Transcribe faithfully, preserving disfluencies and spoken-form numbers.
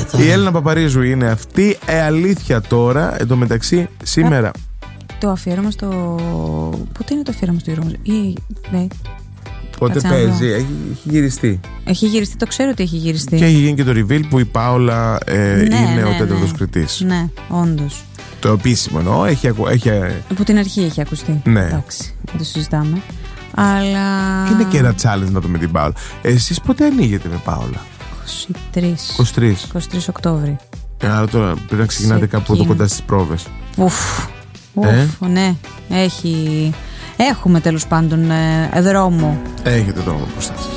Η Έλληνα Παπαρίζου είναι αυτή. Ε, αλήθεια τώρα, εν τω μεταξύ, σήμερα. Το αφιέρωμα στο. Πότε είναι το αφιέρωμα στο Γιώργο? Ή. Ναι. Πότε παίζει, έχει, έχει γυριστεί. Έχει γυριστεί, το ξέρω ότι έχει γυριστεί. Και έχει γίνει και το reveal που η Πάολα ε, ναι, είναι ναι, ο τέταρτος ναι. κριτής. Ναι, όντως. Το επίσημο εννοώ, έχει, έχει. Από την αρχή έχει ακουστεί. Ναι. Εντάξει, δεν το συζητάμε. Αλλά. Είναι και ένα challenge να το με την Πάολα. Εσείς πότε ανοίγετε με Πάολα? είκοσι τρεις είκοσι τρεις Οκτώβρη. Άρα τώρα πρέπει να ξεκινάτε σε κάπου εδώ κοντά στις πρόβες. Ουφ, ε? ουφ, ναι. Έχει. Έχουμε τέλος πάντων ε, δρόμο. Έχετε δρόμο μπροστά σας.